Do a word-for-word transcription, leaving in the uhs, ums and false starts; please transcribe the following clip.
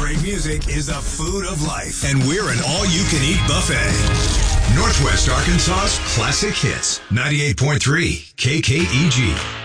Great music is the food of life, and we're an all-you-can-eat buffet. Northwest Arkansas's classic hits, ninety-eight point three K K E G.